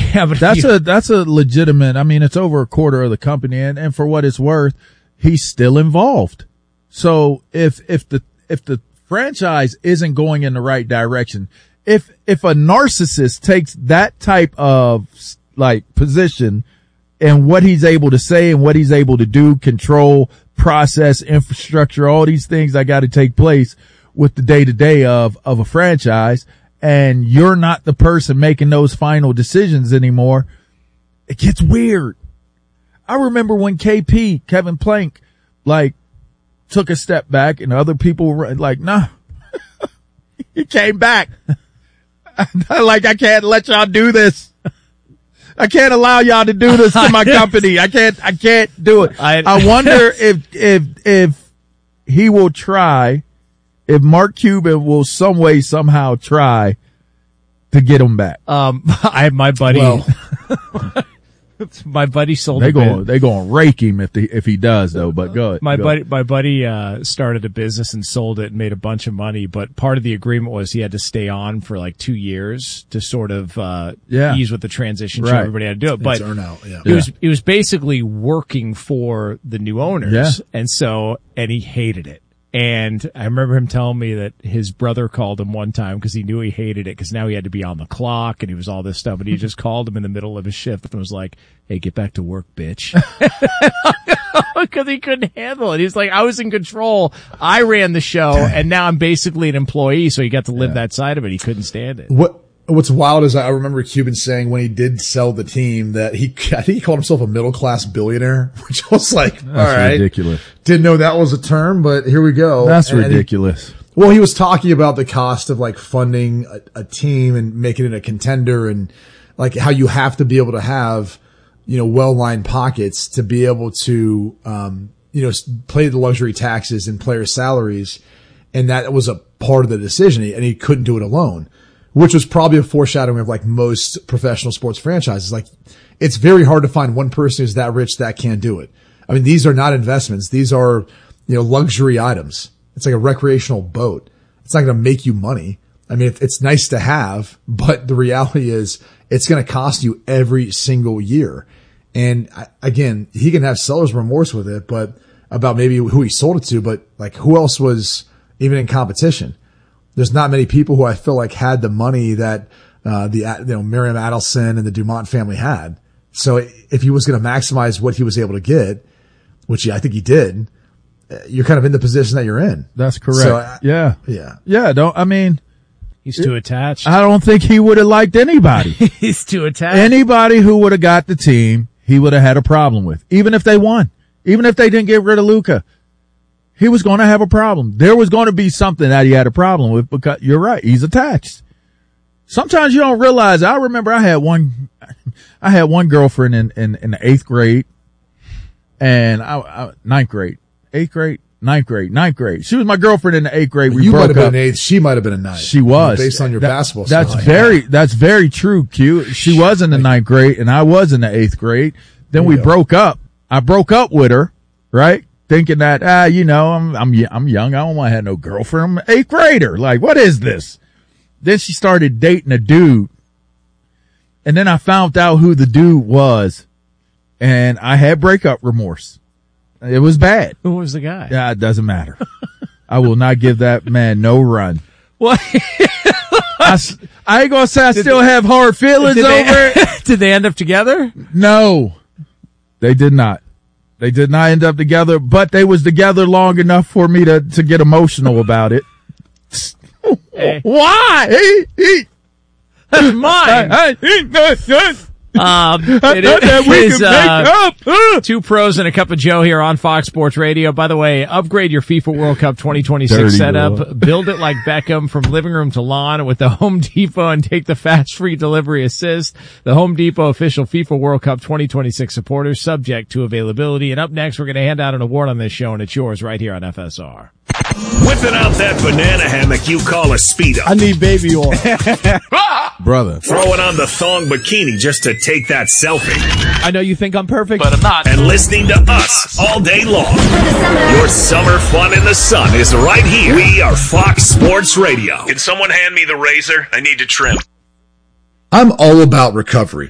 Yeah, but that's a legitimate. I mean, it's over a quarter of the company, and for what it's worth, he's still involved. So if the franchise isn't going in the right direction, if a narcissist takes that type of like position and what he's able to say and what he's able to do, control, process, infrastructure, all these things that got to take place with the day to day of a franchise, and you're not the person making those final decisions anymore, it gets weird. I remember when Kevin Plank, like, took a step back and other people were like, nah, he came back. Like, I can't let y'all do this. I can't allow y'all to do this to my company. I can't do it. I wonder if he will try, if Mark Cuban will some way, somehow try to get him back. I have my buddy. Well, my buddy sold. They're going to rake him if he does though. But go ahead. My buddy started a business and sold it and made a bunch of money. But part of the agreement was he had to stay on for like 2 years to sort of ease with the transition. Show everybody how to do it. But he was basically working for the new owners, and he hated it. And I remember him telling me that his brother called him one time because he knew he hated it because now he had to be on the clock and he was all this stuff. But he just called him in the middle of his shift and was like, "Hey, get back to work, bitch." Because he couldn't handle it. He was like, I was in control. I ran the show and now I'm basically an employee. So he got to live that side of it. He couldn't stand it. What's wild is I remember Cuban saying when he did sell the team that I think he called himself a middle-class billionaire, which I was like, all right. Ridiculous. Didn't know that was a term, but here we go. That's ridiculous. He was talking about the cost of like funding a team and making it a contender and like how you have to be able to have, well-lined pockets to be able to, pay the luxury taxes and player salaries. And that was a part of the decision and he couldn't do it alone. Which was probably a foreshadowing of like most professional sports franchises. Like it's very hard to find one person who's that rich that can do it. I mean, these are not investments. These are, luxury items. It's like a recreational boat. It's not going to make you money. I mean, it's nice to have, but the reality is it's going to cost you every single year. And again, he can have seller's remorse with it, but about maybe who he sold it to, but like who else was even in competition? There's not many people who I feel like had the money that, Miriam Adelson and the Dumont family had. So if he was going to maximize what he was able to get, which I think he did, you're kind of in the position that you're in. That's correct. Yeah. He's too attached. I don't think he would have liked anybody. He's too attached. Anybody who would have got the team, he would have had a problem with, even if they won, even if they didn't get rid of Luka. He was going to have a problem. There was going to be something that he had a problem with because you're right. He's attached. Sometimes you don't realize. I remember I had one girlfriend in the 8th grade and 9th grade, 8th grade, 9th grade. She was my girlfriend in the 8th grade. You might have been an 8th. She might have been a 9th. She was. Based on your basketball that's style. That's very true, Q. She was in the 9th grade and I was in the 8th grade. Then we broke up. I broke up with her, right? Thinking that, I'm young. I don't want to have no girlfriend. I'm an 8th grader. Like, what is this? Then she started dating a dude. And then I found out who the dude was. And I had breakup remorse. It was bad. Who was the guy? Yeah, it doesn't matter. I will not give that man no run. What? I ain't gonna say I still have hard feelings over it. Did they end up together? No, they did not. They did not end up together, but they was together long enough for me to get emotional about it. Hey. Why? That's mine. It is 2 pros and a cup of Joe here on Fox Sports Radio. By the way, upgrade your FIFA World Cup 2026 setup. Build it like Beckham from living room to lawn with the Home Depot and take the fast free delivery assist. The Home Depot official FIFA World Cup 2026 supporters, subject to availability. And up next, we're going to hand out an award on this show, and it's yours right here on FSR. Whipping out that banana hammock you call a Speedo. I need baby oil. Brother. Throwing on the thong bikini just to take that selfie. I know you think I'm perfect, but I'm not. And listening to us all day long. Your summer fun in the sun is right here. We are Fox Sports Radio. Can someone hand me the razor? I need to trim. I'm all about recovery.